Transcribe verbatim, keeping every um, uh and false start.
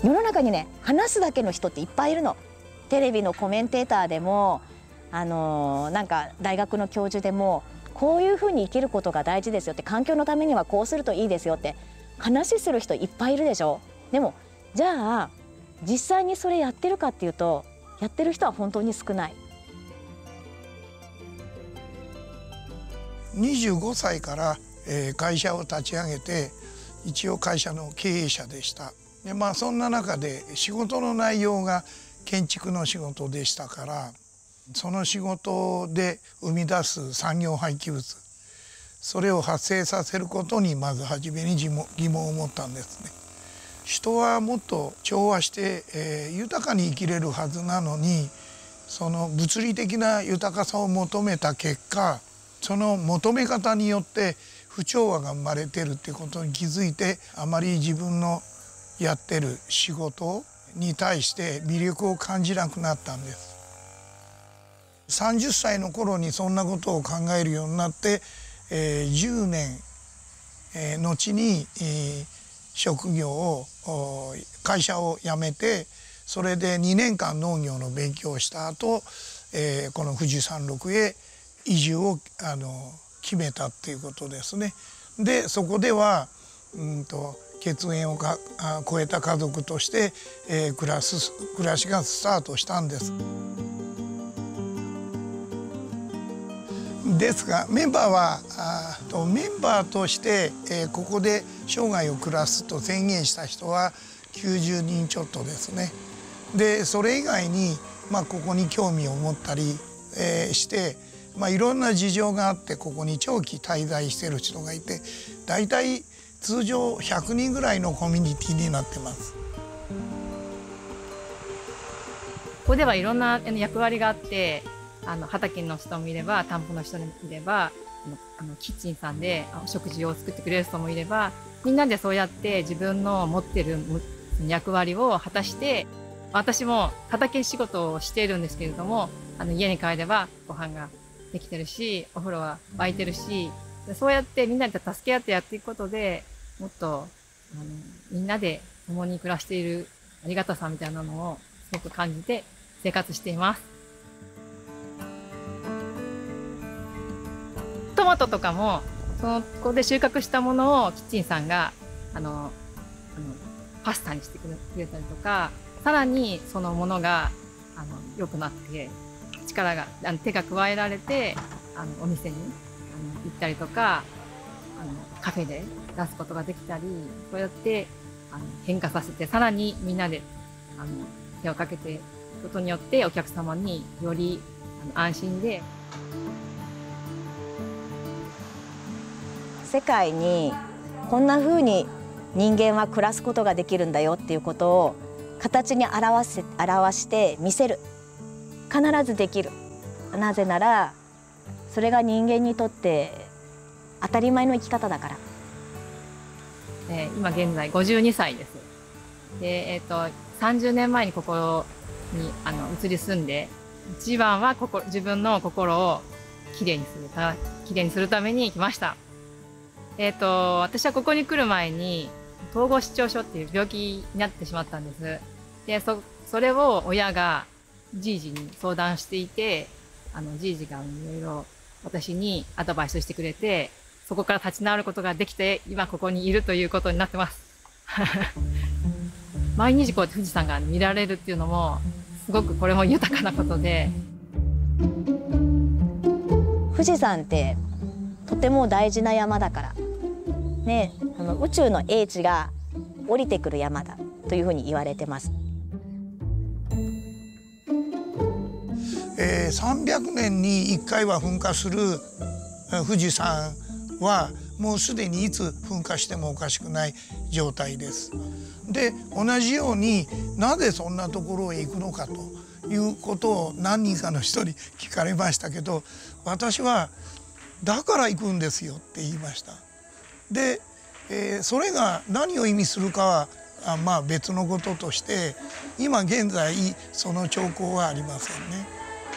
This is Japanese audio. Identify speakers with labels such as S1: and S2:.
S1: 世の中にね、話すだけの人っていっぱいいるの。テレビのコメンテーターでも、あのー、なんか大学の教授でも、こういうふうに生きることが大事ですよって、環境のためにはこうするといいですよって話する人いっぱいいるでしょ。でもじゃあ実際にそれやってるかっていうと、やってる人は本当に少ない。
S2: にじゅうごさいから会社を立ち上げて、一応会社の経営者でした。でまあそんな中で仕事の内容が建築の仕事でしたから、その仕事で生み出す産業廃棄物、それを発生させることにまず初めに疑問疑問を持ったんですね。人はもっと調和して、えー、豊かに生きれるはずなのに、その物理的な豊かさを求めた結果、その求め方によって不調和が生まれてるっていうことに気づいて、あまり自分のやってる仕事に対して魅力を感じなくなったんです。さんじゅっさいの頃にそんなことを考えるようになって、えー、じゅうねん、えー、後に、えー、職業を会社を辞めて、それでにねんかん農業の勉強をした後、えー、この富士山麓へ移住をあの決めたっていうことですね。でそこではうんと血縁をか超えた家族として、えー、暮らす暮らしがスタートしたんです。ですがメンバーはあとメンバーとして、えー、ここで生涯を暮らすと宣言した人はきゅうじゅうにんちょっとですね。でそれ以外に、まあ、ここに興味を持ったり、えー、して、まあ、いろんな事情があってここに長期滞在している人がいて、だいたい通常ひゃくにんぐらいのコミュニティになってます。
S3: ここではいろんな役割があって、あの畑の人もいれば田んぼの人もいれば、あのキッチンさんで食事を作ってくれる人もいれば、みんなでそうやって自分の持ってる役割を果たして、私も畑仕事をしているんですけれども、あの家に帰ればご飯ができてるし、お風呂は沸いてるし、そうやってみんなで助け合ってやっていくことで、もっとあのみんなで共に暮らしているありがたさみたいなのをすごく感じて生活しています。トマトとかもそのここで収穫したものをキッチンさんがあのあのパスタにしてくれたりとか、さらにそのものがあの良くなって力があの手が加えられて、あのお店にあの行ったりとか、あのカフェで出すことができたり、そうやってあの変化させて、さらにみんなであの手をかけていくことによってお客様によりあの安心で。
S1: 世界にこんな風に人間は暮らすことができるんだよっていうことを形に表せ表して見せる。必ずできる。なぜならそれが人間にとって当たり前の生き方だから。
S3: えー、今現在ごじゅうにさいです。で、えっとさんじゅうねんまえにここにあの移り住んで、一番はここ自分の心をきれいにするたきれいにするために来ました。えっと私はここに来る前に統合失調症っていう病気になってしまったんです。で、そそれを親がじいじに相談していて、あのじいじがいろいろ私にアドバイスしてくれて、そこから立ち直ることができて、今ここにいるということになってます。毎日こうやって富士山が見られるっていうのもすごくこれも豊かなことで。
S1: 富士山ってとても大事な山だからね、あの宇宙の英知が降りてくる山だというふうに言われてます。
S2: えー、さんびゃくねんにいっかいは噴火する富士山はもうすでにいつ噴火してもおかしくない状態です。で同じようになぜそんなところへ行くのかということを何人かの人に聞かれましたけど、私はだから行くんですよって言いました。で、えー、それが何を意味するかはあまあ別のこととして、今現在その兆候はありませんね。